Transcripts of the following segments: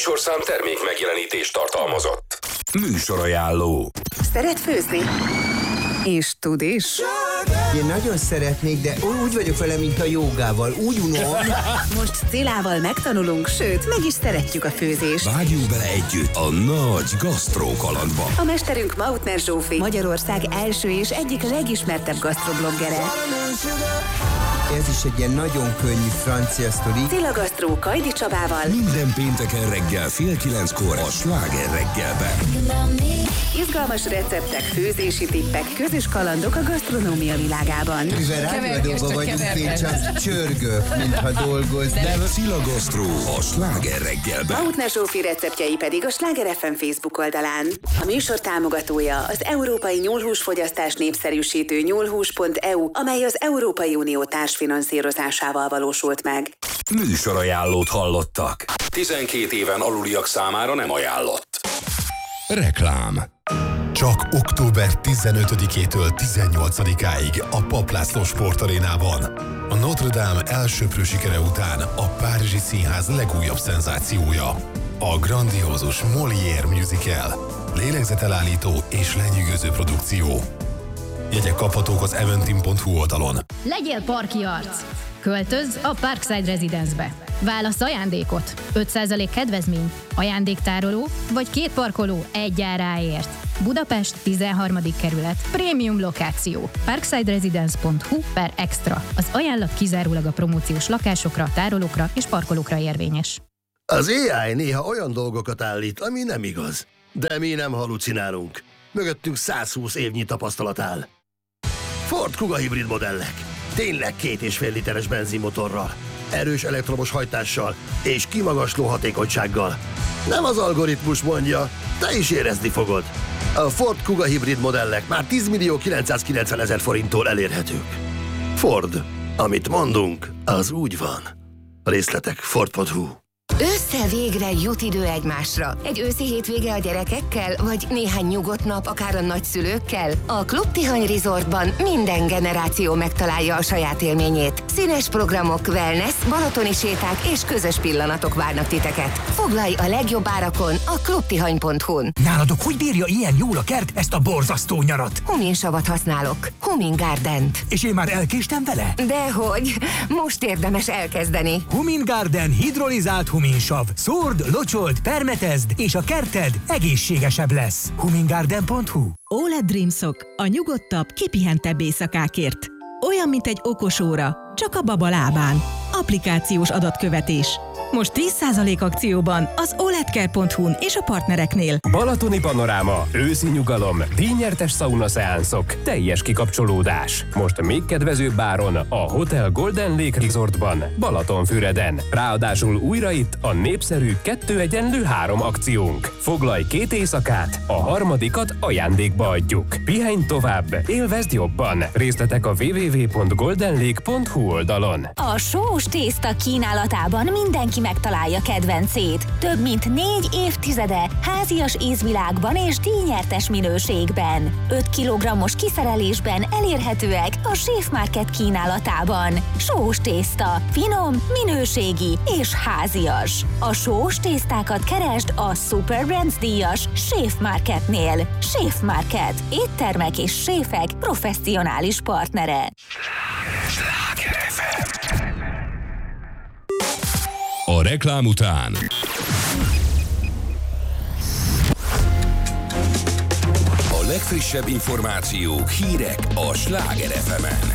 műsorszám termék megjelenítést tartalmazott. Műsorajánló. Szeret főzni? És tud is? Én nagyon szeretnék, de úgy vagyok vele, mint a jogával. Úgy unom. Most Cillával megtanulunk, sőt, meg is szeretjük a főzést. Vágjunk bele együtt a nagy gasztrókalandba. A mesterünk Mautner Zsófi, Magyarország első és egyik legismertebb gasztrobloggere. Ez is egy ilyen nagyon könnyű francia sztori. Cilla Gasztró Kajdi Csabával. Minden pénteken reggel 8:30 a Sláger reggelben. Izgalmas receptek, főzési tippek, közös kalandok a gasztronómia világában. Mivel rádióadóban vagyunk, én csak csörgök, mintha dolgoznám. Cilla Gasztró a Sláger reggelben. Mautner Zsófi receptjei pedig a Sláger FM Facebook oldalán. A műsor támogatója az Európai Nyúlhúsfogyasztás népszerűsítő nyúlhús.eu, amely az Európai Unió társfinanszírozásával valósult meg. Műsorajánlót hallottak. 12 éven aluliak számára nem ajánlott. Reklám. Csak október 15-től 18-áig a Papp László Sportarénában. A Notre Dame elsöprő sikere után a Párizsi Színház legújabb szenzációja. A grandiózus Molière musical. Lélegzetelállító és lenyűgöző produkció. Jegyek kaphatók az eventim.hu oldalon. Legyél parki arc! Költözz a Parkside Residence-be. Válasz ajándékot. 5% kedvezmény, ajándéktároló vagy 2 parkoló egy áráért. Budapest 13. kerület. Prémium lokáció. parksideresidence.hu/extra. Az ajánlat kizárólag a promóciós lakásokra, tárolókra és parkolókra érvényes. Az AI néha olyan dolgokat állít, ami nem igaz. De mi nem halucinálunk. Mögöttünk 120 évnyi tapasztalat áll. Ford Kuga hibrid modellek. Tényleg 2,5 literes benzinmotorral, erős elektromos hajtással és kimagasló hatékonysággal. Nem az algoritmus mondja, te is érezni fogod. A Ford Kuga hibrid modellek már 10.990.000 forinttól elérhetők. Ford. Amit mondunk, az úgy van. Részletek Ford.hu. Össze végre jut idő egymásra. Egy őszi hétvége a gyerekekkel, vagy néhány nyugodt nap akár a nagyszülőkkel? A Klub Tihany Resortban minden generáció megtalálja a saját élményét. Színes programok, wellness, balatoni séták és közös pillanatok várnak titeket. Foglalj a legjobb árakon a klubtihany.hu-n. Náladok hogy bírja ilyen jól a kert ezt a borzasztó nyarat? Huminsavat használok. Humin Gardent. És én már elkéstem vele? Dehogy, most érdemes elkezdeni. Humin Garden hidrolizált huminsav. Szórd, locsold, permetezd, és a kerted egészségesebb lesz. humingarden.hu. OLED Dreamsock, a nyugodtabb, kipihentebb éjszakákért. Olyan, mint egy okos óra, csak a baba lábán. Applikációs adatkövetés. Most 10% akcióban az oledcare.hu-n és a partnereknél. Balatoni panoráma, őszi nyugalom, díjnyertes sauna szeánszok, teljes kikapcsolódás. Most még kedvezőbb áron a Hotel Golden Lake Resortban, Balatonfüreden. Ráadásul újra itt a népszerű 2=3 akciónk. Foglalj 2 éjszakát, a harmadikat ajándékba adjuk. Pihenj tovább, élvezd jobban. Részletek a www.goldenlake.hu oldalon. A sós tészta kínálatában mindenki megtalálja kedvencét. Több mint 4 évtizede házias ízvilágban és díjnyertes minőségben. 5 kg-os kiszerelésben elérhetőek a Chef Market kínálatában. Sós tészta. Finom, minőségi és házias. A sós tésztákat keresd a Super Brands díjas Chef Marketnél. Chef Market. Éttermek és séfek professzionális partnere. Sláger FM. A reklám után a legfrissebb információk, hírek a Sláger FM-en.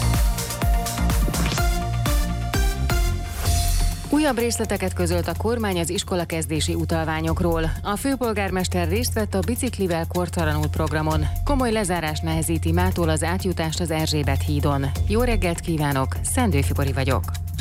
Újabb részleteket közölt a kormány az iskolakezdési utalványokról. A főpolgármester részt vett a Biciklivel kortalanul programon. Komoly lezárás nehezíti mától az átjutást az Erzsébet hídon. Jó reggelt kívánok, Szendő Fibori vagyok.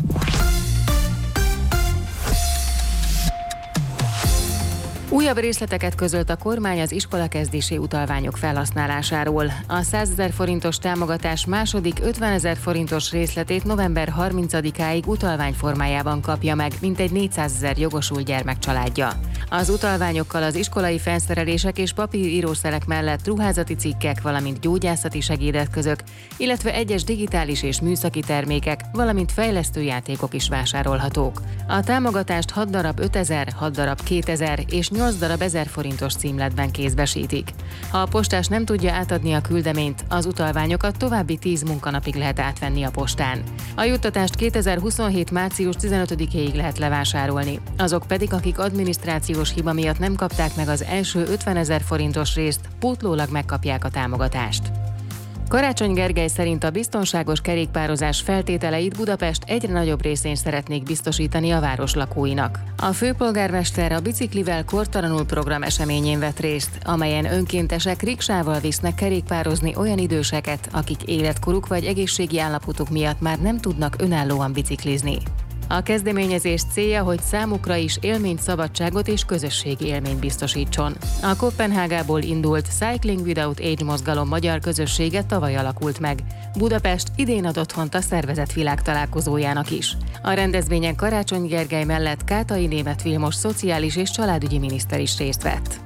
Újabb részleteket közölt a kormány az iskolakezdési utalványok felhasználásáról. A 100 000 forintos támogatás második 50 000 forintos részletét november 30-áig utalvány formájában kapja meg mintegy 400 000 jogosult gyermek családja. Az utalványokkal az iskolai felszerelések és papírírószerek mellett ruházati cikkek, valamint gyógyászati segédeszközök, illetve egyes digitális és műszaki termékek, valamint fejlesztő játékok is vásárolhatók. A támogatást 6 darab 5000, 6 darab 2000 és 8 darab 1000 forintos címletben kézbesítik. Ha a postás nem tudja átadni a küldeményt, az utalványokat további 10 munkanapig lehet átvenni a postán. A juttatást 2027. március 15-éig lehet levásárolni. Azok pedig, akik adminisztrációs hiba miatt nem kapták meg az első 50 000 forintos részt, pótlólag megkapják a támogatást. Karácsony Gergely szerint a biztonságos kerékpározás feltételeit Budapest egyre nagyobb részén szeretnék biztosítani a város lakóinak. A főpolgármester a Biciklivel kortalanul program eseményén vett részt, amelyen önkéntesek riksával visznek kerékpározni olyan időseket, akik életkoruk vagy egészségi állapotuk miatt már nem tudnak önállóan biciklizni. A kezdeményezés célja, hogy számukra is élményt, szabadságot és közösségi élményt biztosítson. A Koppenhágából indult Cycling Without Age mozgalom magyar közössége tavaly alakult meg. Budapest idén ad otthont a szervezett világtalálkozójának is. A rendezvényen Karácsony Gergely mellett Kátai Németh Vilmos szociális és családügyi miniszter is részt vett.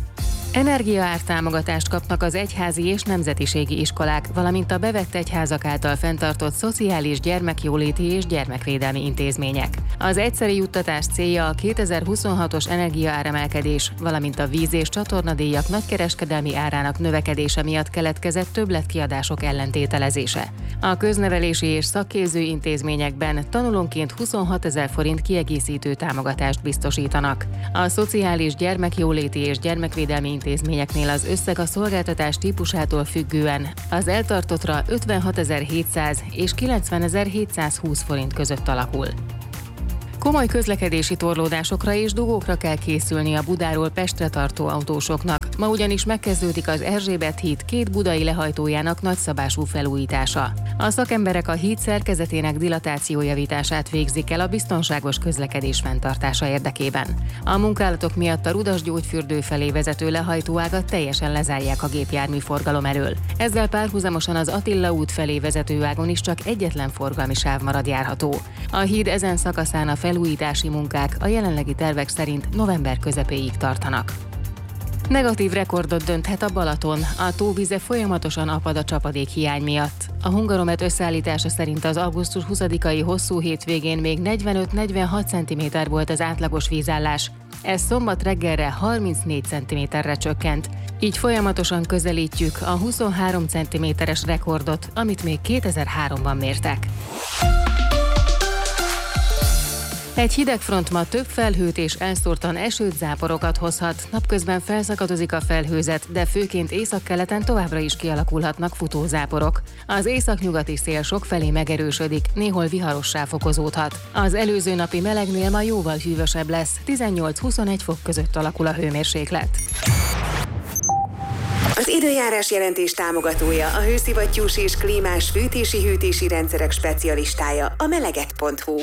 Energiaártámogatást kapnak az egyházi és nemzetiségi iskolák, valamint a bevett egyházak által fenntartott szociális, gyermekjóléti és gyermekvédelmi intézmények. Az egyszeri juttatás célja a 2026-os energiaáremelkedés, valamint a víz- és csatornadíjak nagykereskedelmi árának növekedése miatt keletkezett többletkiadások ellentételezése. A köznevelési és szakképző intézményekben tanulónként 26 000 forint kiegészítő támogatást biztosítanak. A szociális, gyermekjóléti és gyermekvédelmi intézményeknél az összeg a szolgáltatás típusától függően az eltartottra 56 700 és 90 720 forint között alakul. Komoly közlekedési torlódásokra és dugókra kell készülni a Budáról Pestre tartó autósoknak. Ma ugyanis megkezdődik az Erzsébet híd 2 budai lehajtójának nagyszabású felújítása. A szakemberek a híd szerkezetének dilatációjavítását végzik el a biztonságos közlekedés fenntartása érdekében. A munkálatok miatt a Rudas-Gyógyfürdő felé vezető lehajtóágat teljesen lezárják a gépjárműforgalom elől. Ezzel párhuzamosan az Attila út felé vezető ágon is csak egyetlen forgalmi sáv marad járható. A híd ezen szakaszán a felújítási munkák a jelenlegi tervek szerint november közepéig tartanak. Negatív rekordot dönthet a Balaton, a tóvize folyamatosan apad a csapadék hiány miatt. A Hungaromet összeállítása szerint az augusztus 20-ai hosszú hétvégén még 45-46 cm volt az átlagos vízállás. Ez szombat reggelre 34 cm-re csökkent. Így folyamatosan közelítjük a 23 cm-es rekordot, amit még 2003-ban mértek. Egy hidegfront ma több felhőt és elszórtan esőt, záporokat hozhat. Napközben felszakadozik a felhőzet, de főként északkeleten továbbra is kialakulhatnak futózáporok. Az északnyugati szél sokfelé megerősödik, néhol viharossá fokozódhat. Az előző napi melegnél ma jóval hűvösebb lesz, 18-21 fok között alakul a hőmérséklet. Az időjárás jelentés támogatója a hőszivattyús és klímás fűtési-hűtési rendszerek specialistája, a meleget.hu.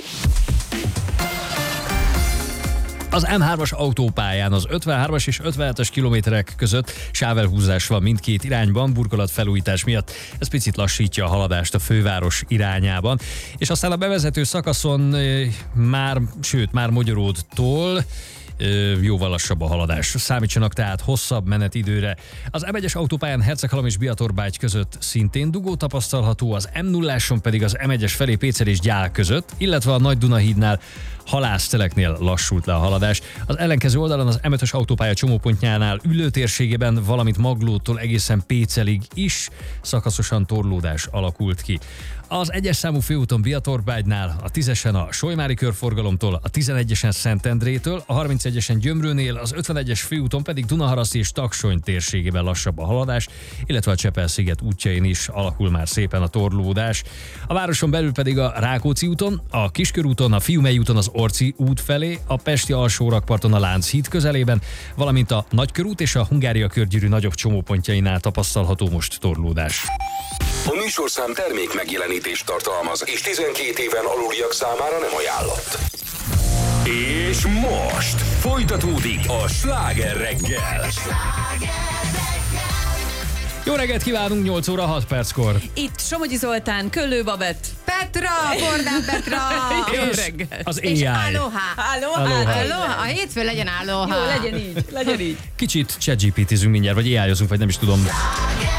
Az M3-as autópályán az 53-as és 57-es kilométerek között sávelhúzás van mindkét irányban, burkolatfelújítás miatt. Ez picit lassítja a haladást a főváros irányában. És aztán a bevezető szakaszon már Mogyoródtól jóval lassabb a haladás. Számítsanak tehát hosszabb menetidőre. Az M1-es autópályán Herceghalom és Biatorbágy között szintén dugó tapasztalható, az M0-áson pedig az M1-es felé Pécel és Gyál között, illetve a Nagy-Dunahídnál Halászteleknél lassult le a haladás. Az ellenkező oldalon az M5-ös autópálya csomópontjánál Üllő térségében, valamint Maglótól egészen Pécelig is szakaszosan torlódás alakult ki. Az 1-es számú főúton Biatorbágynál, a 10-esen a Solymári körforgalomtól, a 11-esen Szentendrétől, a 31-esen Gyömrőnél, az 51-es főúton pedig Dunaharaszti és Taksony térségében lassabb a haladás, illetve a Csepel-sziget útjain is alakul már szépen a torlódás. A városon belül pedig a Rákóczi úton, a Kiskörúton, a Fiumei úton az Orci út felé, a Pesti alsórakparton a Lánchíd közelében, valamint a Nagykörút és a Hungária körgyűrű nagyobb csomópontjainál tapasztalható most torlódás. A műsorszám termék megjelenítést tartalmaz, és 12 éven aluliak számára nem ajánlott. És most folytatódik a Sláger reggel. Jó Jó reggelt kívánunk, 8 óra 6 perckor. Itt Somogyi Zoltán, Köllő Babett, Petra, Bordán Petra. Jó reggelt. Az És AI. aloha. A hétfő legyen aloha. Jó, legyen így. Kicsit ChatGPT-zünk mindjárt, vagy AI-ozunk, vagy nem is tudom.